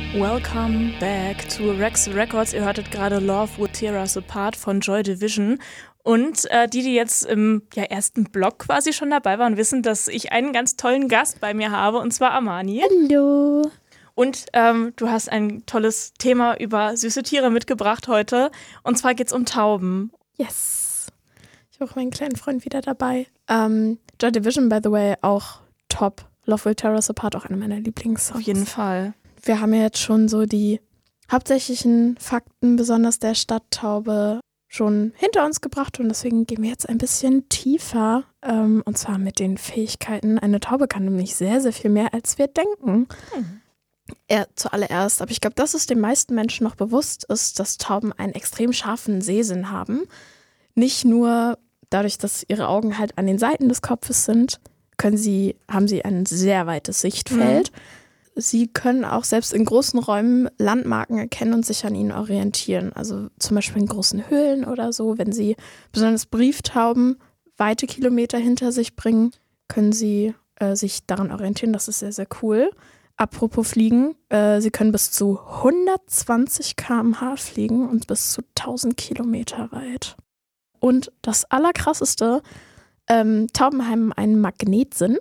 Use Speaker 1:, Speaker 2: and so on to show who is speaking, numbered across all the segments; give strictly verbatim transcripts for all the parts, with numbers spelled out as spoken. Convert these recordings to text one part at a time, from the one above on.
Speaker 1: Welcome back to Rex Records. Ihr hörtet gerade Love Would Tear Us Apart von Joy Division. Und äh, die, die jetzt im ja, ersten Block quasi schon dabei waren, wissen, dass ich einen ganz tollen Gast bei mir habe, und zwar Amani.
Speaker 2: Hallo.
Speaker 1: Und ähm, du hast ein tolles Thema über süße Tiere mitgebracht heute. Und zwar geht es um Tauben.
Speaker 2: Yes. Ich habe auch meinen kleinen Freund wieder dabei. Ähm, Joy Division, by the way, auch top. Love Will Tear Us Apart, auch einer meiner Lieblingssongs.
Speaker 1: Auf jeden Fall.
Speaker 2: Wir haben ja jetzt schon so die hauptsächlichen Fakten, besonders der Stadttaube, schon hinter uns gebracht. Und deswegen gehen wir jetzt ein bisschen tiefer. Ähm, und zwar mit den Fähigkeiten. Eine Taube kann nämlich sehr, sehr viel mehr, als wir denken.
Speaker 1: Hm.
Speaker 2: Ja, zuallererst, aber ich glaube, dass es den meisten Menschen noch bewusst ist, dass Tauben einen extrem scharfen Sehsinn haben. Nicht nur dadurch, dass ihre Augen halt an den Seiten des Kopfes sind, können sie, haben sie ein sehr weites Sichtfeld. Mhm. Sie können auch selbst in großen Räumen Landmarken erkennen und sich an ihnen orientieren. Also zum Beispiel in großen Höhlen oder so. Wenn sie besonders Brieftauben weite Kilometer hinter sich bringen, können sie äh, sich daran orientieren. Das ist sehr, sehr cool. Apropos Fliegen, äh, sie können bis zu hundertzwanzig Kilometer pro Stunde fliegen und bis zu tausend Kilometer weit. Und das Allerkrasseste, ähm, Tauben haben einen Magnetsinn.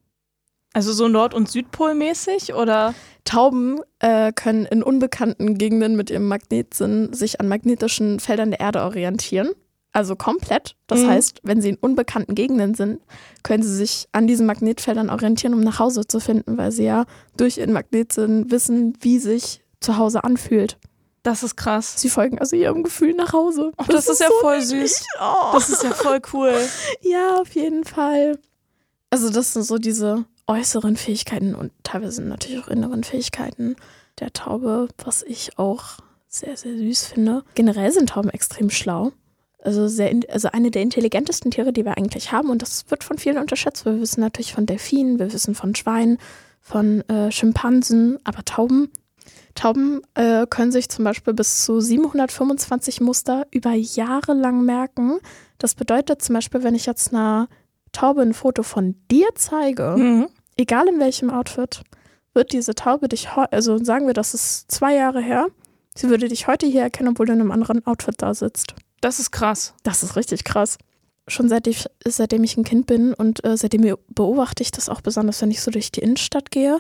Speaker 1: Also so Nord- und Südpol-mäßig, oder?
Speaker 2: Tauben äh, können in unbekannten Gegenden mit ihrem Magnetsinn sich an magnetischen Feldern der Erde orientieren. Also komplett. Das mhm. heißt, wenn sie in unbekannten Gegenden sind, können sie sich an diesen Magnetfeldern orientieren, um nach Hause zu finden, weil sie ja durch ihren Magnetsinn wissen, wie sich zu Hause anfühlt.
Speaker 1: Das ist krass.
Speaker 2: Sie folgen also ihrem Gefühl nach Hause.
Speaker 1: Ach, das, das ist, ist ja so voll niedlich. Süß.
Speaker 2: Oh.
Speaker 1: Das ist ja voll cool.
Speaker 2: Ja, auf jeden Fall. Also das sind so diese äußeren Fähigkeiten und teilweise natürlich auch inneren Fähigkeiten der Taube, was ich auch sehr, sehr süß finde. Generell sind Tauben extrem schlau. Also, sehr, also eine der intelligentesten Tiere, die wir eigentlich haben. Und das wird von vielen unterschätzt. Wir wissen natürlich von Delfinen, wir wissen von Schweinen, von äh, Schimpansen. Aber Tauben, Tauben äh, können sich zum Beispiel bis zu siebenhundertfünfundzwanzig Muster über Jahre lang merken. Das bedeutet zum Beispiel, wenn ich jetzt einer Taube ein Foto von dir zeige, mhm. egal in welchem Outfit, wird diese Taube dich, heu- also sagen wir, das ist zwei Jahre her, sie würde dich heute hier erkennen, obwohl du in einem anderen Outfit da sitzt.
Speaker 1: Das ist krass.
Speaker 2: Das ist richtig krass. Schon seit ich, seitdem ich ein Kind bin und äh, seitdem beobachte ich das auch besonders, wenn ich so durch die Innenstadt gehe,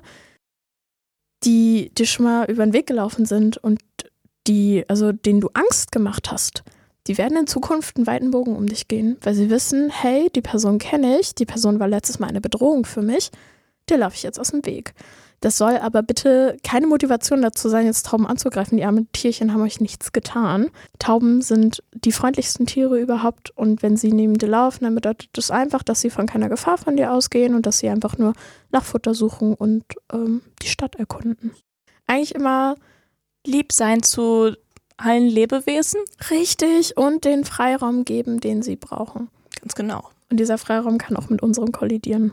Speaker 2: die dir schon mal über den Weg gelaufen sind und die, also denen du Angst gemacht hast, die werden in Zukunft einen weiten Bogen um dich gehen, weil sie wissen, hey, die Person kenne ich, die Person war letztes Mal eine Bedrohung für mich, der laufe ich jetzt aus dem Weg. Das soll aber bitte keine Motivation dazu sein, jetzt Tauben anzugreifen. Die armen Tierchen haben euch nichts getan. Tauben sind die freundlichsten Tiere überhaupt und wenn sie neben dir laufen, dann bedeutet das einfach, dass sie von keiner Gefahr von dir ausgehen und dass sie einfach nur nach Futter suchen und ähm, die Stadt erkunden. Eigentlich immer
Speaker 1: lieb sein zu allen Lebewesen.
Speaker 2: Richtig, und den Freiraum geben, den sie brauchen.
Speaker 1: Ganz genau.
Speaker 2: Und dieser Freiraum kann auch mit unserem kollidieren.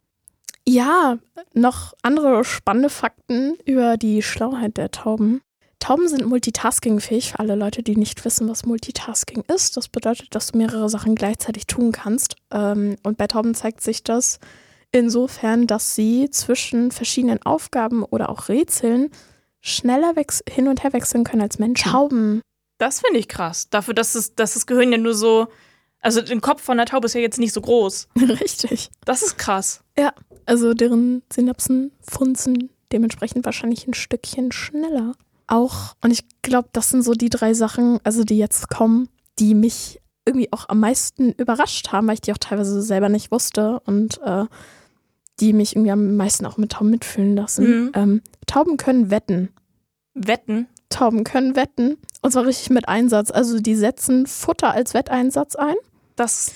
Speaker 2: Ja, noch andere spannende Fakten über die Schlauheit der Tauben. Tauben sind multitaskingfähig, für alle Leute, die nicht wissen, was Multitasking ist. Das bedeutet, dass du mehrere Sachen gleichzeitig tun kannst. Und bei Tauben zeigt sich das insofern, dass sie zwischen verschiedenen Aufgaben oder auch Rätseln schneller wechs- hin und her wechseln können als Menschen. Tauben.
Speaker 1: Das finde ich krass. Dafür, dass, es, dass das Gehirn ja nur so, also der Kopf von der Taube ist ja jetzt nicht so groß.
Speaker 2: Richtig.
Speaker 1: Das ist krass.
Speaker 2: Ja, also deren Synapsen funzen dementsprechend wahrscheinlich ein Stückchen schneller. Auch, und ich glaube, das sind so die drei Sachen, also die jetzt kommen, die mich irgendwie auch am meisten überrascht haben, weil ich die auch teilweise selber nicht wusste und äh, die mich irgendwie am meisten auch mit Tauben mitfühlen lassen. Mhm. Ähm, Tauben können wetten.
Speaker 1: Wetten?
Speaker 2: Tauben können wetten. Und zwar richtig mit Einsatz. Also die setzen Futter als Wetteinsatz ein.
Speaker 1: Das.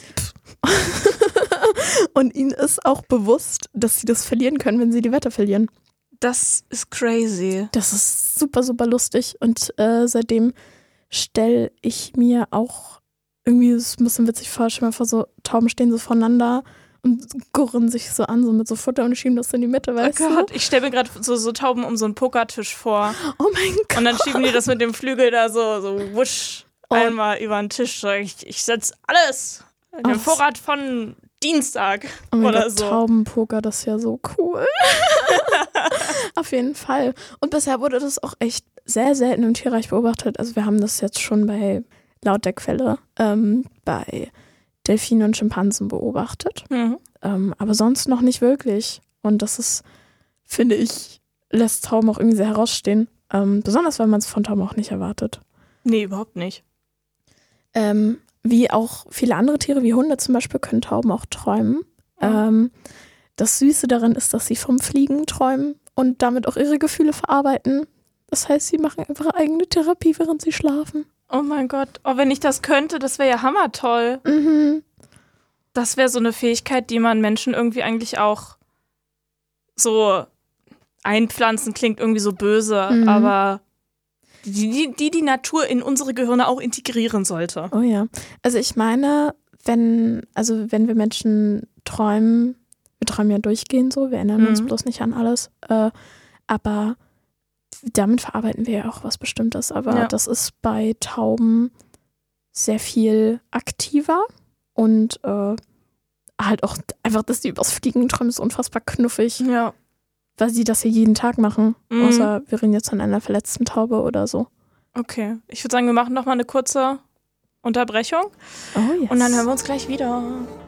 Speaker 2: Und ihnen ist auch bewusst, dass sie das verlieren können, wenn sie die Wette verlieren.
Speaker 1: Das ist crazy.
Speaker 2: Das ist super, super lustig. Und äh, seitdem stelle ich mir auch irgendwie, das ist ein bisschen witzig vor, stell mal vor, so Tauben stehen so voneinander und gurren sich so an, so mit so Futter und schieben das in die Mitte, weißt du?
Speaker 1: Oh Gott, ich stelle mir gerade so, so Tauben um so einen Pokertisch vor.
Speaker 2: Oh mein Gott.
Speaker 1: Und dann schieben die das mit dem Flügel da so, so wusch, oh. einmal über den Tisch. So, ich, ich setze alles in den
Speaker 2: oh.
Speaker 1: Vorrat von Dienstag
Speaker 2: Oh mein
Speaker 1: oder
Speaker 2: Gott,
Speaker 1: so.
Speaker 2: Taubenpoker, das ist ja so cool. Auf jeden Fall. Und bisher wurde das auch echt sehr selten im Tierreich beobachtet. Also wir haben das jetzt schon bei, laut der Quelle, ähm, bei Delfinen und Schimpansen beobachtet.
Speaker 1: Mhm.
Speaker 2: Ähm, aber sonst noch nicht wirklich. Und das ist, finde ich, lässt Tauben auch irgendwie sehr herausstehen. Ähm, besonders, weil man es von Tauben auch nicht erwartet.
Speaker 1: Nee, überhaupt nicht.
Speaker 2: Ähm, wie auch viele andere Tiere, wie Hunde zum Beispiel, können Tauben auch träumen.
Speaker 1: Ja.
Speaker 2: Ähm, das Süße daran ist, dass sie vom Fliegen träumen und damit auch ihre Gefühle verarbeiten. Das heißt, sie machen einfach eigene Therapie, während sie schlafen.
Speaker 1: Oh mein Gott. Oh, wenn ich das könnte, das wäre ja hammertoll.
Speaker 2: Mhm.
Speaker 1: Das wäre so eine Fähigkeit, die man Menschen irgendwie eigentlich auch so einpflanzen, klingt irgendwie so böse,
Speaker 2: Mhm.
Speaker 1: aber die, die, die die Natur in unsere Gehirne auch integrieren sollte.
Speaker 2: Oh ja. Also ich meine, wenn, also wenn wir Menschen träumen, wir träumen ja durchgehend so, wir erinnern uns
Speaker 1: Mhm.
Speaker 2: bloß nicht an alles, äh, aber damit verarbeiten wir ja auch was Bestimmtes. Aber
Speaker 1: Ja.
Speaker 2: das ist bei Tauben sehr viel aktiver und äh, halt auch einfach, dass die übers Fliegen träumen, ist unfassbar knuffig,
Speaker 1: Ja.
Speaker 2: weil sie das ja jeden Tag machen.
Speaker 1: Mhm.
Speaker 2: Außer wir reden jetzt von einer verletzten Taube oder so.
Speaker 1: Okay. Ich würde sagen, wir machen noch mal eine kurze Unterbrechung
Speaker 2: Oh yes.
Speaker 1: und dann hören wir uns gleich wieder.